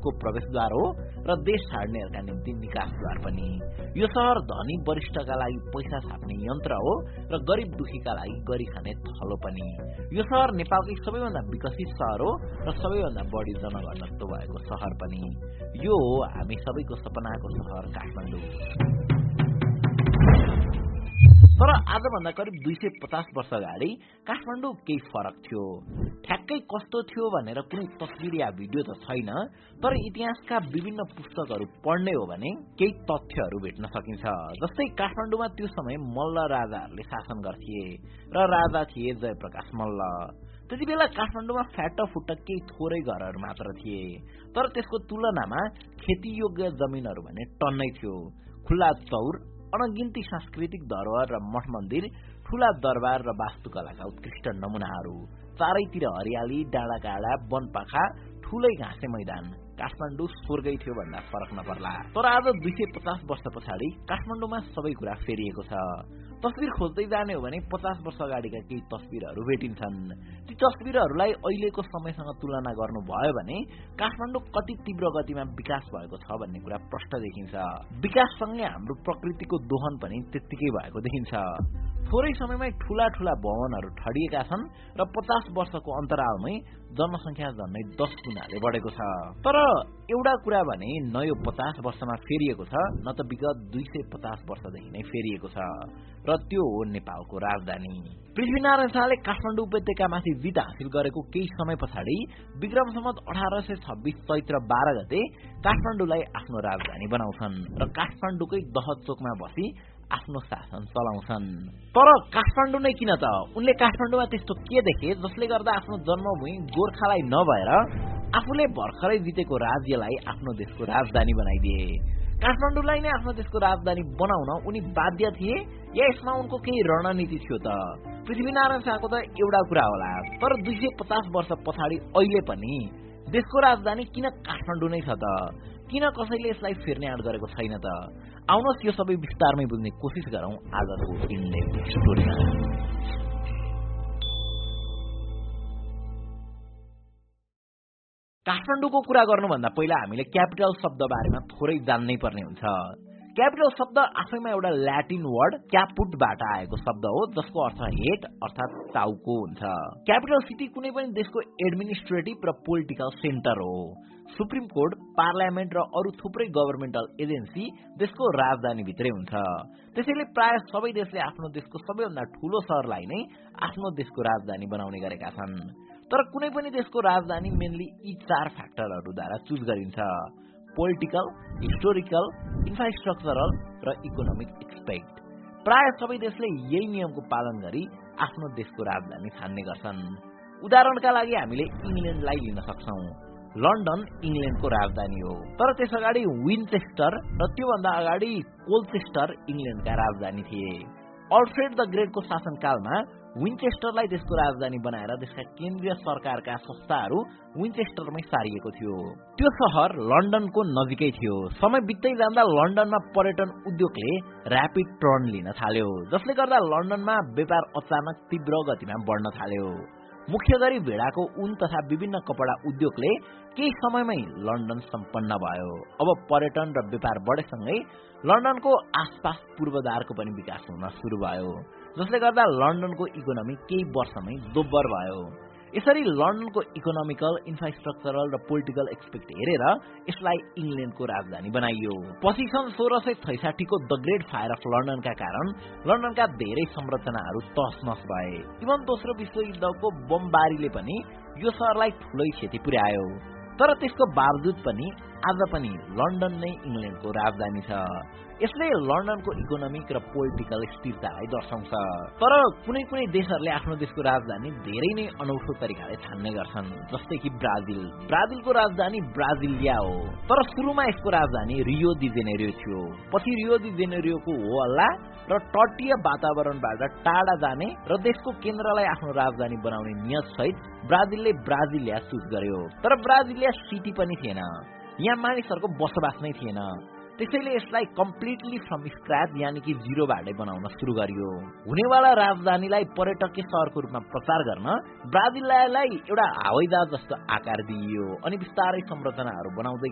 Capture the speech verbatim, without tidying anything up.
देशको प्रवेशद्वार हो र देश छाड्नेहरूका निम्ति निकासद्वार पनि। यो शहर धनी वरिष्ठका लागि पैसा छाप्ने यन्त्र हो र गरिब दुखीका लागि गरी खाने थलो पनि। यो शहर नेपालकै सबैभन्दा विकसित शहर हो र सबैभन्दा बढी जनघनत्व भएको शहर पनि। यो हो हामी सबैको सपनाको शहर काठमाडौँ। तर आजभन्दा करिब दुई सय पचास वर्ष अगाडि काठमाडौँ केही फरक थियो। ठ्याक्कै कस्तो थियो भनेर कुनै तस्बिर या भिडियो त छैन, तर इतिहासका विभिन्न पुस्तकहरू पढ्ने हो भने केही तथ्यहरू भेट्न सकिन्छ। जस्तै काठमाडौँमा त्यो समय मल्ल राजाहरूले शासन गर्थे र राजा थिए जयप्रकाश मल्ल। त्यति बेला काठमाडौँमा फ्याटफुट्ट केही थोरै घरहरू मात्र थिए, तर त्यसको तुलनामा खेतीयोग्य जमिनहरू भने टन्नै थियो। खुल्ला चौर, अनगिन्ती सांस्कृतिक धरोहर र मठ मन्दिर, ठूला दरबार र वास्तुकलाका उत्कृष्ट नमुनाहरू, चारैतिर हरियाली, डाँडाकाँडा, वनपाखा, ठूलै घाँसे मैदान। काठमाडौँ स्वर्गै थियो भन्दा फरक नपर्ला। तर आज दुई सय पचास वर्ष पछाडि काठमाडौँमा सबै कुरा फेरिएको छ। तस्बिर खोज्दै जाने हो भने पचास वर्ष अगाडिका केही तस्बिरहरू भेटिन्छन्। ती तस्बिरहरूलाई अहिलेको समयसँग तुलना गर्नुभयो भने काठमाडौँ कति तीव्र गतिमा विकास भएको छ भन्ने कुरा प्रष्ट देखिन्छ। विकाससँगै हाम्रो प्रकृतिको दोहन पनि त्यत्तिकै भएको देखिन्छ। थोरै समयमै ठूला ठूला भवनहरू ठडिएका छन् र पचास वर्षको अन्तरालमै जनसङ्ख्या झन्डै दस गुणाले बढेको छ। तर एउटा कुरा भने न यो पचास वर्षमा फेरिएको छ, न त विगत दुई सय पचास वर्षदेखि नै फेरिएको छ, र त्यो हो नेपालको राजधानी। पृथ्वीनारायण शाहले काठमाडौँ उपत्यकामाथि जित हासिल गरेको केही समय पछाडि विक्रम सम्वत अठार सय छब्बीस चैत्र बाह्र गते काठमाडौँलाई आफ्नो राजधानी बनाउँछन् र काठमाडौँकै दहचोकमा बसी आफ्नो शासन चलाउँछन्। तर काठमाडौँ नै किन त? उनले काठमाडौँमा त्यस्तो के देखे जसले गर्दा आफ्नो जन्मभूमि गोर्खालाई नभएर आफूले भर्खरै जितेको राज्यलाई आफ्नो देशको राजधानी बनाइदिए? काठमाडौँलाई नै आफ्नो देशको राजधानी बनाउन उनी बाध्य थिए या यसमा उनको केही रणनीति थियो त? पृथ्वीनारायण शाहको त एउटा कुरा होला, तर दुई सय पचास वर्ष पछाडि अहिले पनि देशको राजधानी किन काठमाडौँ नै छ त? किन कसैले यसलाई फेर्ने आँट गरेको छैन त? आउनुहोस् यो सबै विस्तारमै बुझ्ने कोसिस गरौँ आजको इनडेप्थ स्टोरीमा। काठमाडौँको कुरा गर्नुभन्दा पहिला हामीले क्यापिटल शब्द बारेमा थोरै जान्नै पर्ने हुन्छ। क्यापिटल शब्द आफैमा एउटा ल्याटिन वर्ड क्यापुटबाट आएको शब्द हो, जसको अर्थ हेड अर्थात टाउको हुन्छ। क्यापिटल सिटी कुनै पनि देशको एडमिनिस्ट्रेटिभ र पोलिटिकल सेन्टर हो। सुप्रिम कोर्ट, पार्लियामेन्ट र अरू थुप्रै गभर्मेन्टल एजेन्सी देशको राजधानी भित्रै हुन्छ। त्यसैले प्राय सबै देशले आफ्नो देशको सबैभन्दा ठूलो शहरलाई नै आफ्नो देशको राजधानी बनाउने गरेका छन्। तर कुनै पनि देशको राजधानी मेनली यी चार फ्याक्टरहरूद्वारा चुज गरिन्छ: पोलिटिकल, हिस्टोरिकल, इन्फ्रास्ट्रक्चरल र इकोनोमिक एक्सपेक्ट। प्राय सबै देशले यही नियमको पालन गरी आफ्नो देशको राजधानी छान्ने गर्छन्। उदाहरणका लागि हामीले इङ्ल्यान्डलाई लिन सक्छौं। लन्डन इङ्ल्यान्डको राजधानी हो, तर त्यस अगाडि विन्चेस्टर र त्योभन्दा अगाडि कोल्चेस्टर इङ्ल्यान्डका राजधानी थिए। अल्फ्रेड द ग्रेटको शासनकालमा विन्चेस्टरलाई देशको राजधानी बनाएर देशका केन्द्रीय सरकारका संस्थाहरू विन्चेस्टरमै सारिएको थियो। त्यो शहर लन्डनको नजिकै थियो। समय बित्दै जाँदा लन्डनमा पर्यटन उद्योगले र्यापिड टर्न लिन थाल्यो, जसले गर्दा लन्डनमा व्यापार अचानक तीव्र गतिमा बढ्न थाल्यो। मुख्य गरी भेडाको ऊन तथा विभिन्न कपडा उद्योगले केही समयमै लन्डन सम्पन्न भयो। अब पर्यटन र व्यापार बढेसँगै लन्डनको आसपास पूर्वाधारको पनि विकास हुन सुरु भयो, जसले गर्दा लन्डनको इकोनोमी केही वर्षमै दोब्बर भयो। यसरी लन्डनको इकोनोमिकल, इन्फ्रास्ट्रक्चरल र पोलिटिकल एक्सपेक्ट हेरेर यसलाई इङ्ल्यान्डको राजधानी बनाइयो। पछि सन् सोह्र सय छैसाठी को द ग्रेट फायर अफ लन्डनका कारण लन्डनका धेरै संरचनाहरू तहसनस भए। इभन दोस्रो विश्वयुद्धको बमबारीले पनि यो शहरलाई ठूलै क्षति पुर्यायो। तर त्यसको बावजुद पनि आज पनि लन्डन नै इङ्ल्यान्डको राजधानी छ। यसले लन्डनको इकोनोमिक र पोलिटिकल स्थिरतालाई दर्शाउँछ। तर कुनै कुनै देशहरूले आफ्नो देशको राजधानी धेरै नै अनौठो तरिकाले छान्ने गर्छन्, जस्तै कि ब्राजिल। ब्राजिलको राजधानी ब्राजिलिया हो, तर सुरुमा यसको राजधानी रियो डी जेनेरियो थियो। पछि रियो डी जेनेरियोको हो हल्ला र तटीय वातावरणबाट टाढा जाने र देशको केन्द्रलाई आफ्नो राजधानी बनाउने नियत सहित ब्राजिलले ब्राजिलिया चुज गर्यो। तर ब्राजिलिया सिटी पनि थिएन, यहाँ मानिसहरूको बसोबास नै थिएन। त्यसैले यसलाई कम्प्लिटली फ्रम स्क्रैच यानी कि जिरोबाटै बनाउन सुरु गरियो। हुनेवाला राजधानीलाई पर्यटकीय शहरको रूपमा प्रचार गर्न ब्राजिलियालाई एउटा हवाईजहाज जस्तो आकार दिइयो अनि बिस्तारै संरचनाहरू बनाउँदै